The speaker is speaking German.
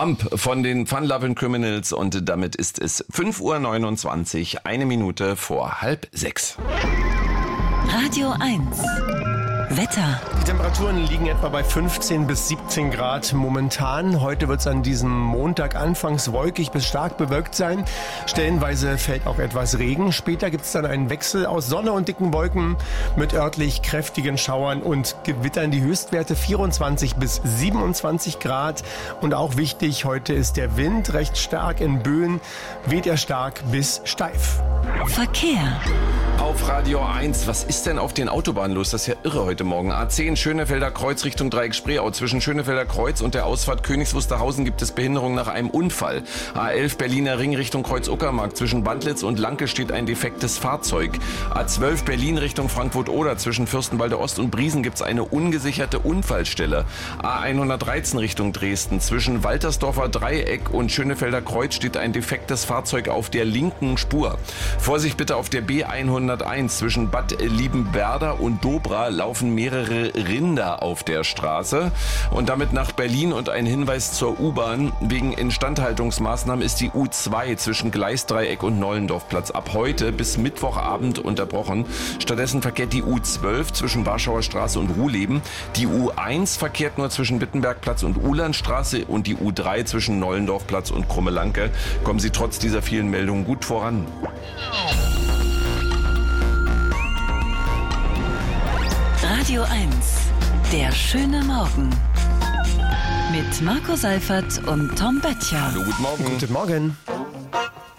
Bump von den Fun Lovin' Criminals und damit ist es 5:29 Uhr, 1 Minute vor 5:30. Radio 1. Wetter. Die Temperaturen liegen etwa bei 15 bis 17 Grad momentan. Heute wird es an diesem Montag anfangs wolkig bis stark bewölkt sein. Stellenweise fällt auch etwas Regen. Später gibt es dann einen Wechsel aus Sonne und dicken Wolken mit örtlich kräftigen Schauern und Gewittern. Die Höchstwerte 24 bis 27 Grad. Und auch wichtig, heute ist der Wind recht stark in Böen, weht er stark bis steif. Verkehr. Auf Radio 1, was ist denn auf den Autobahnen los? Das ist ja irre heute Morgen. A10 Schönefelder Kreuz Richtung Dreieck-Spreeau. Zwischen Schönefelder Kreuz und der Ausfahrt Königs Wusterhausen gibt es Behinderung nach einem Unfall. A11 Berliner Ring Richtung Kreuz-Uckermark. Zwischen Bandlitz und Lanke steht ein defektes Fahrzeug. A12 Berlin Richtung Frankfurt-Oder. Zwischen Fürstenwalde Ost und Briesen gibt es eine ungesicherte Unfallstelle. A113 Richtung Dresden. Zwischen Waltersdorfer Dreieck und Schönefelder Kreuz steht ein defektes Fahrzeug auf der linken Spur. Vorsicht bitte auf der B101. Zwischen Bad Liebenwerda und Dobra laufen mehrere Rinder auf der Straße. Und damit nach Berlin und ein Hinweis zur U-Bahn. Wegen Instandhaltungsmaßnahmen ist die U2 zwischen Gleisdreieck und Nollendorfplatz ab heute bis Mittwochabend unterbrochen. Stattdessen verkehrt die U12 zwischen Warschauer Straße und Ruhleben. Die U1 verkehrt nur zwischen Wittenbergplatz und Ulandstraße und die U3 zwischen Nollendorfplatz und Krummelanke. Kommen Sie trotz dieser vielen Meldungen gut voran. Radio 1. Der schöne Morgen. Mit Marco Seifert und Tom Böttcher. Hallo, guten Morgen. Guten Morgen.